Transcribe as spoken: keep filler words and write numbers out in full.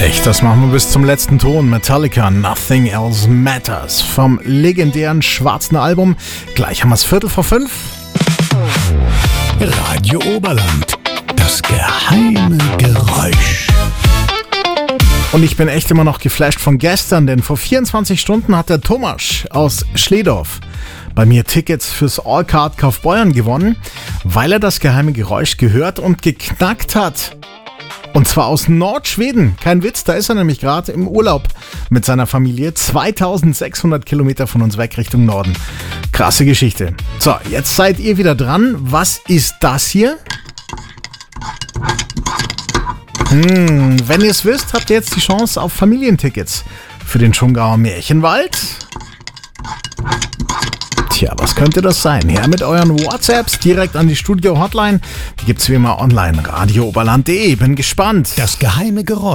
Echt, das machen wir bis zum letzten Ton. Metallica, Nothing Else Matters. Vom legendären schwarzen Album. Gleich haben wir es Viertel vor fünf. Radio Oberland. Das geheime Geräusch. Und ich bin echt immer noch geflasht von gestern, denn vor vierundzwanzig Stunden hat der Thomas aus Schledorf bei mir Tickets fürs All-Card Kaufbeuern gewonnen, weil er das geheime Geräusch gehört und geknackt hat. Und zwar aus Nordschweden. Kein Witz, da ist er nämlich gerade im Urlaub mit seiner Familie. zweitausendsechshundert Kilometer von uns weg Richtung Norden. Krasse Geschichte. So, jetzt seid ihr wieder dran. Was ist das hier? Hm, wenn ihr es wisst, habt ihr jetzt die Chance auf Familientickets für den Schongauer Märchenwald. Tja, was könnte das sein? Her mit euren WhatsApps direkt an die Studio-Hotline. Die gibt's wie immer online. radio oberland punkt de. Bin gespannt. Das geheime Geräusch.